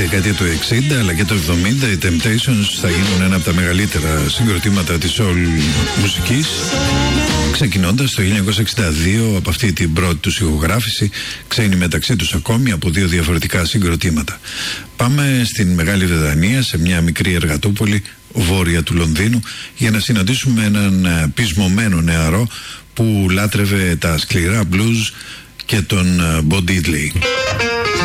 στη δεκαετία του 60 αλλά και το 70 οι Temptations θα γίνουν ένα από τα μεγαλύτερα συγκροτήματα της soul μουσικής, ξεκινώντας το 1962 από αυτή την πρώτη τους ηχογράφηση, ξένοι μεταξύ τους ακόμη από δύο διαφορετικά συγκροτήματα. Πάμε στην Μεγάλη Βρετανία, σε μια μικρή εργατούπολη βόρεια του Λονδίνου, για να συναντήσουμε έναν πεισμωμένο νεαρό που λάτρευε τα σκληρά blues και τον Bo Diddley.